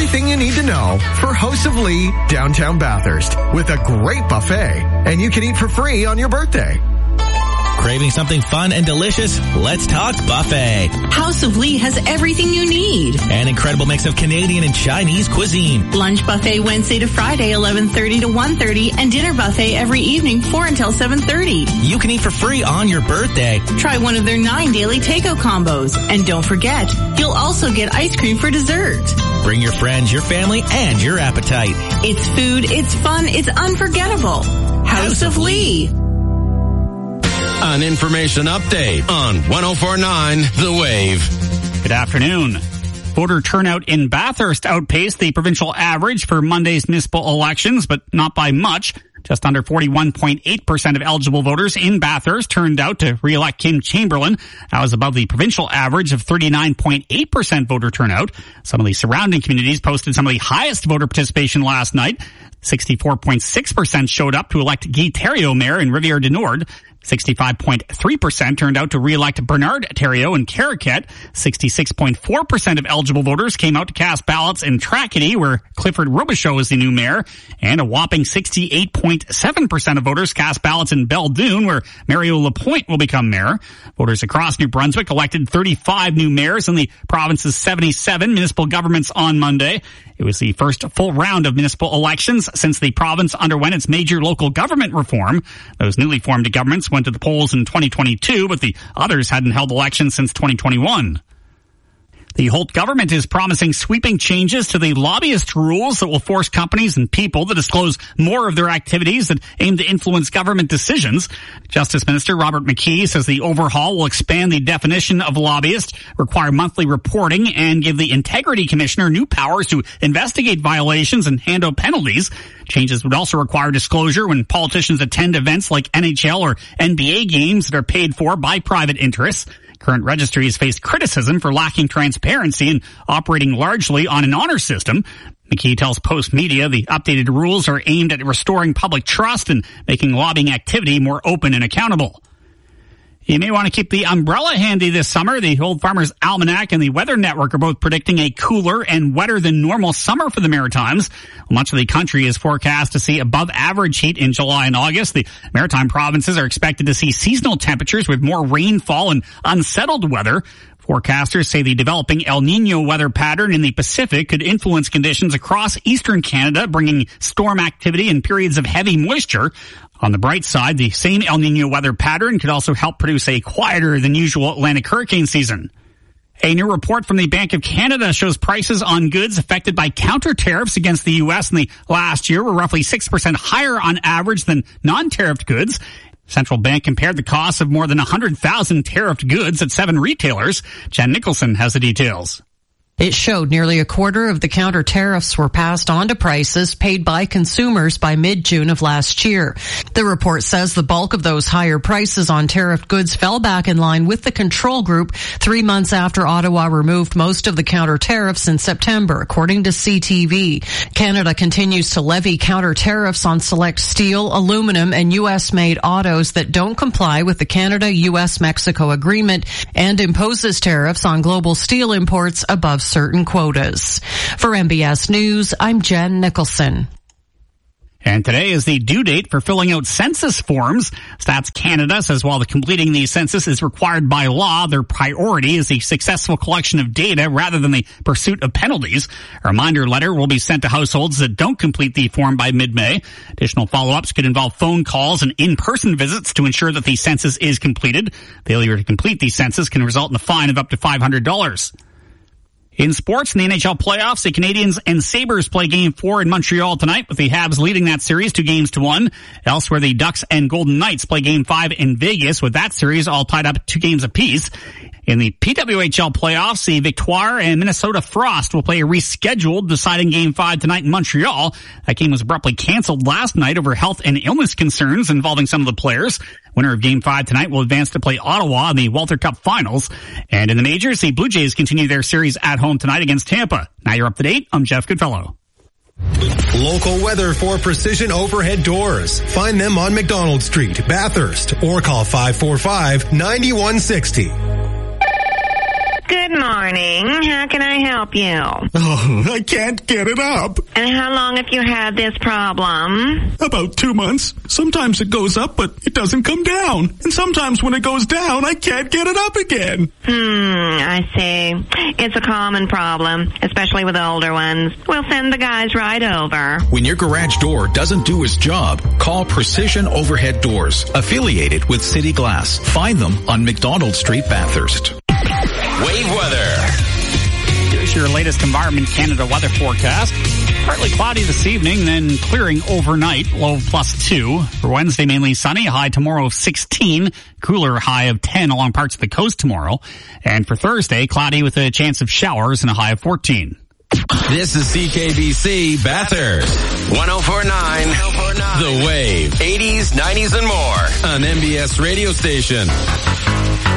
everything you need to know for House of Lee, downtown Bathurst, with a great buffet. And you can eat for free on your birthday. Craving something fun and delicious? Let's talk buffet. House of Lee has everything you need. An incredible mix of Canadian and Chinese cuisine. Lunch buffet Wednesday to Friday, 11:30 to 1:30, and dinner buffet every evening, 4 until 7:30. You can eat for free on your birthday. Try one of their 9 daily takeout combos. And don't forget, you'll also get ice cream for dessert. Bring your friends, your family, and your appetite. It's food, it's fun, it's unforgettable. House of Lee. An information update on 104.9 The Wave. Good afternoon. Voter turnout in Bathurst outpaced the provincial average for Monday's municipal elections, but not by much. Just under 41.8% of eligible voters in Bathurst turned out to re-elect Kim Chamberlain. That was above the provincial average of 39.8% voter turnout. Some of the surrounding communities posted some of the highest voter participation last night. 64.6% showed up to elect Guy Thériault mayor in Rivière-du-Nord. 65.3% turned out to re-elect Bernard Thériault in Caraquet. 66.4% of eligible voters came out to cast ballots in Tracadie, where Clifford Robichaud is the new mayor. And a whopping 68.7% of voters cast ballots in Belledune, where Mario Lapointe will become mayor. Voters across New Brunswick elected 35 new mayors in the province's 77 municipal governments on Monday. It was the first full round of municipal elections since the province underwent its major local government reform. Those newly formed governments went to the polls in 2022, but the others hadn't held elections since 2021. The Holt government is promising sweeping changes to the lobbyist rules that will force companies and people to disclose more of their activities that aim to influence government decisions. Justice Minister Robert McKee says the overhaul will expand the definition of lobbyist, require monthly reporting, and give the Integrity Commissioner new powers to investigate violations and hand out penalties. Changes would also require disclosure when politicians attend events like NHL or NBA games that are paid for by private interests. Current registries faced criticism for lacking transparency and operating largely on an honor system. McKee tells Post Media the updated rules are aimed at restoring public trust and making lobbying activity more open and accountable. You may want to keep the umbrella handy this summer. The Old Farmer's Almanac and the Weather Network are both predicting a cooler and wetter than normal summer for the Maritimes. Much of the country is forecast to see above average heat in July and August. The Maritime provinces are expected to see seasonal temperatures with more rainfall and unsettled weather. Forecasters say the developing El Niño weather pattern in the Pacific could influence conditions across eastern Canada, bringing storm activity and periods of heavy moisture. On the bright side, the same El Niño weather pattern could also help produce a quieter than usual Atlantic hurricane season. A new report from the Bank of Canada shows prices on goods affected by counter tariffs against the U.S. in the last year were roughly 6% higher on average than non-tariffed goods. Central Bank compared the cost of more than 100,000 tariffed goods at 7 retailers. Jen Nicholson has the details. It showed nearly a quarter of the counter tariffs were passed on to prices paid by consumers by mid-June of last year. The report says the bulk of those higher prices on tariffed goods fell back in line with the control group 3 months after Ottawa removed most of the counter tariffs in September, according to CTV. Canada continues to levy counter tariffs on select steel, aluminum, and U.S.-made autos that don't comply with the Canada-U.S.-Mexico agreement and imposes tariffs on global steel imports above certain quotas. For MBS News, I'm Jen Nicholson. And today is the due date for filling out census forms. Stats Canada says while completing the census is required by law, their priority is the successful collection of data rather than the pursuit of penalties. A reminder letter will be sent to households that don't complete the form by mid-May. Additional follow-ups could involve phone calls and in-person visits to ensure that the census is completed. Failure to complete the census can result in a fine of up to $500. In sports, in the NHL playoffs, the Canadiens and Sabres play Game 4 in Montreal tonight, with the Habs leading that series 2-1. Elsewhere, the Ducks and Golden Knights play Game 5 in Vegas, with that series all tied up 2 games apiece. In the PWHL playoffs, the Victoire and Minnesota Frost will play a rescheduled deciding Game 5 tonight in Montreal. That game was abruptly canceled last night over health and illness concerns involving some of the players. Winner of Game 5 tonight will advance to play Ottawa in the Walter Cup Finals. And in the majors, the Blue Jays continue their series at home tonight against Tampa. Now you're up to date. I'm Jeff Goodfellow. Local weather for Precision Overhead Doors. Find them on McDonald Street, Bathurst, or call 545-9160. Good morning. How can I help you? Oh, I can't get it up. And how long have you had this problem? About 2 months. Sometimes it goes up, but it doesn't come down. And sometimes when it goes down, I can't get it up again. I see. It's a common problem, especially with older ones. We'll send the guys right over. When your garage door doesn't do its job, call Precision Overhead Doors, affiliated with City Glass. Find them on McDonald Street, Bathurst. Wave weather. Here's your latest Environment Canada weather forecast. Partly cloudy this evening, then clearing overnight, low +2. For Wednesday, mainly sunny, a high tomorrow of 16, cooler high of 10 along parts of the coast tomorrow. And for Thursday, cloudy with a chance of showers and a high of 14. This is CKBC Bathurst. 104.9 The Wave. 80s, 90s, and more on MBS radio station.